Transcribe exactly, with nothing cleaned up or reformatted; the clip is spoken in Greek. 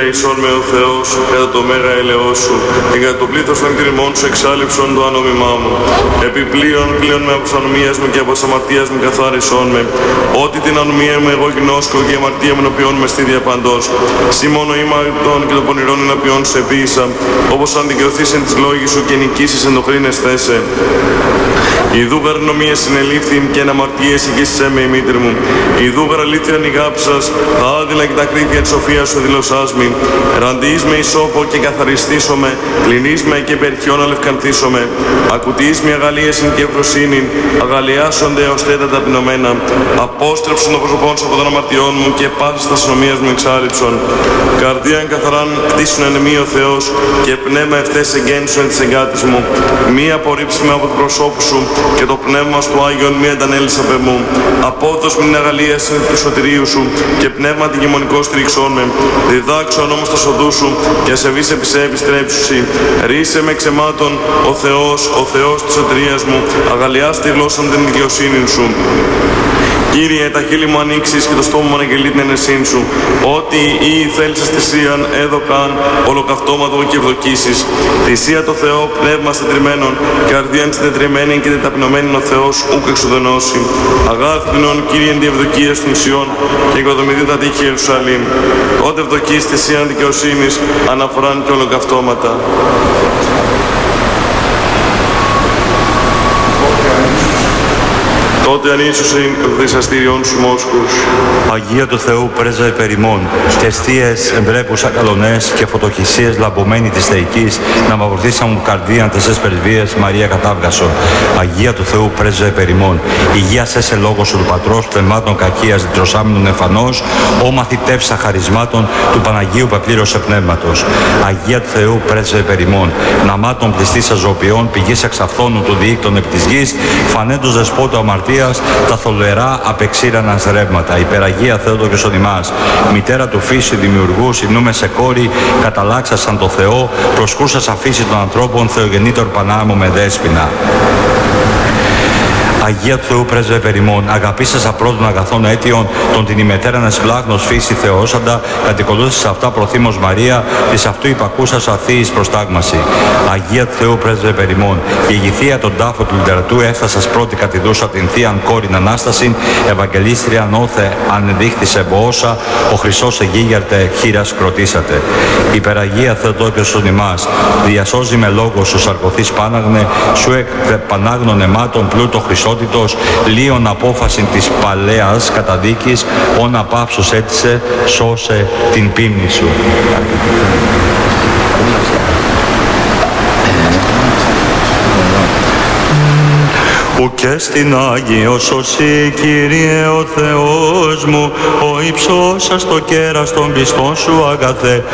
ελέησόν με ο Θεός κατά το μέγα ελαιός σου και κατά το πλήθος των κτηριμών σου εξάλληψον το ανόμημά μου. Επιπλέον πλέον με από τις ανομίας μου και από τις αμαρτίας μου καθάρισόν με. Ότι την ανομία μου εγώ γινώσκω και η αμαρτία μου ενωπιών με στη διαπαντός. Σύ μόνο ήμαρτον και το πονηρόν ενωπιών σου επίησα, όπως αν δικαιωθείς εν της λόγης σου και νικήσεις εν το χρήνες θέσε. Ιδού γαρ νομίες συνελήφθην και εν αμαρτίες οικίσισέ με η μήτρη μου. Ιδού γαρ αλήθεια νηγάψας, θα άδειλα και τα κρύβια της σοφίας σου δηλωσάς μη. Ραντιείς με ισόπο και καθαριστήσομαι, κλινείς με και υπερχιόν αλευκανθήσομαι. Ακουτείς με αγαλίασιν και ευφροσύνην, αγαλιάσονται ως τέτα ταπεινωμένα. Απόστρεψον το πρόσωπόν σου από των αμαρτιών μου και πάσας τα συνομίας μου εξάρριψον. Καρδίαν καθαράν κτίσουν εν εμεί ο Θεός και πνεύμα ευθές εγγέννησον εν της εγκάτης μου. Μη απορρίψεις με από το προσώπου σου και το πνεύμα του Άγιον μη αντανέλεις απ' εμού. Απόδος μην αγαλίασιν του σωτηρίου σου και πνεύμα την γεμονικό στηριξόν με. Διδάξον όμως τα σοδού σου και ασεβείς επί σε επιστρέψουσι. Ρίσε με ξεμάτων ο Θεός, ο Θεός της σωτηρίας μου, αγαλιάς τη γλώσσα την δικαιοσύνη σου. Κύριε, τα χείλη μου ανοίξεις και το στόμα μου αναγγελεί την ενεσύν σου. Ότι ή θέλησες θυσίαν έδωκαν ολοκαυτώματο και ευδοκίσεις. Θυσία το Θεό, πνεύμα στετριμένων, καρδίαν συντετριμένη και τεταπεινωμένην ο Θεός ούκ εξουδενώσει. Αγάθμινον, Κύριε, εν τη ευδοκία των Ισιών και οικοδομηθεί τα τείχη Ιερουσαλήμ. Ότε ευδοκείς θυσίαν δικαιοσύνης, αναφοράν και ολοκαυτώματα. Τότε ανήσωσιν εκδεσαστήριον σου μόσχους. Αγία του Θεού πρέζε περιμών, και αιστείες εμπρέπουσα καλονές και φωτοχυσίες λαμπομένη της θεϊκής, να μαυρωθήσαν μου καρδίαν τεσσές περισβείες Μαρία κατάβγασον. Αγία του Θεού πρέζε περιμών, υγεία σε σε λόγο σου του Πατρός, πνευμάτων κακίας διτροσάμινων εμφανός, ο μαθητεύσα χαρισμάτων του Παναγίου πεπλήρωσε πνεύματος. Αγία του Θεού πρέζε περιμών, ναμάτων πληστής αζωοποιών, πηγής εξαφθόνου του διήκτων επί της γης, φανέντος δεσπότου αμαρτία, τα θολερά απεξήρανας ρεύματα. Υπεραγία Θεότο και σωτημάς, μητέρα του φύση δημιουργού, συνούμε σε κόρη, καταλάξασαν το Θεό, προσκούσας αφήσει των ανθρώπων, θεογεννήτωρ Πανάμω με δέσποινα. Αγία του Θεού πρέσβε περιμών, αγαπήσας απλών αγαθών αίτιων, τον την ημετέραν εσπλάγνος φύση Θεόσαντα, κατοικολούθης αυτά προθύμος Μαρία, της αυτού υπακούσας αθήης προστάγμαση. Αγία του Θεού πρέσβε περιμών, η ηγηθεία τον τάφο του λιτερατού έφτασας πρώτη κατηδούσα την θείαν κόρην Ανάστασιν, Ευαγγελίστρια νόθε ανεδείχθησε μποόσα, ο Χριστός εγίγερτε χείρας κροτήσατε. Υπεραγία Θεοτόκιος στον ημάς, διασώζει με λόγο σου σαρκωθείς πάναγνε, σου εκ πανάγνων αιμάτων πλούτο Χριστό. Λίον απόφαση της παλαιάς καταδίκης, όν απάψος έτησε, σώσε την πίμνη σου. Ουκ στην Άγιος οσί, Κύριε ο Θεός μου, ο υψώσας το κέρας των πιστών σου αγαθέ,